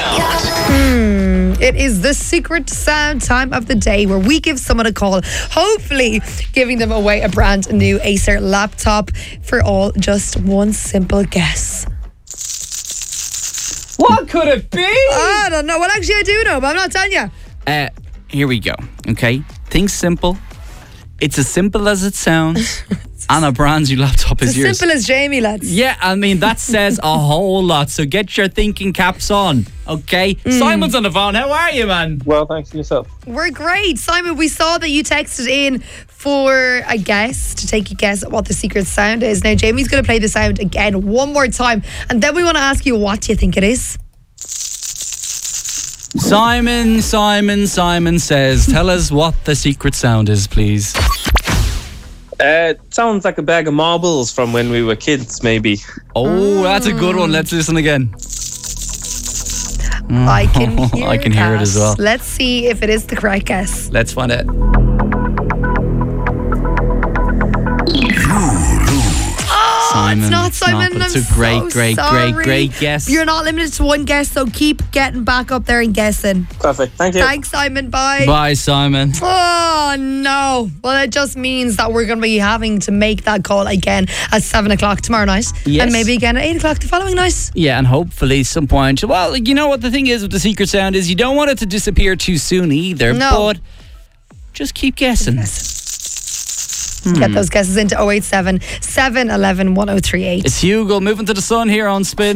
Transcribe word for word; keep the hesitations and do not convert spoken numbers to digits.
sound. It is the secret sound time of the day where we give someone a call, hopefully giving them away a brand new Acer laptop for all just one simple guess. What could it be? I don't know. Well, actually, I do know, but I'm not telling you. Uh, here we go. Okay, think simple. It's as simple as it sounds. And a brand new laptop is As yours. simple as Jamie, lads. Yeah, I mean, that says a whole lot. So get your thinking caps on, okay? Mm. Simon's on the phone. How are you, man? Well, thanks to yourself. We're great. Simon, we saw that you texted in for a guess, to take a guess at what the secret sound is. Now, Jamie's going to play the sound again one more time, and then we want to ask you, what do you think it is? Simon, Simon, Simon says, tell us what the secret sound is, please. Uh, it sounds like a bag of marbles from when we were kids, maybe. Oh, that's a good one. Let's listen again. I can hear I can hear it that. as well. Let's see if it is the correct guess. Let's find it. Oh, it's not Simon. but it's I'm a great, so great, sorry. great, great guess. You're not limited to one guess, so keep getting back up there and guessing. Perfect. Thank you. Thanks, Simon. Bye. Bye, Simon. Oh, no. Well, it just means that we're going to be having to make that call again at seven o'clock tomorrow night. Yes. And maybe again at eight o'clock the following night. Yeah, and hopefully some point. Well, you know what the thing is with the secret sound is you don't want it to disappear too soon either. No. But just keep guessing. Get those guesses into oh eight seven, seven one one, one oh three eight. It's Hugo moving to the sun here on Spin.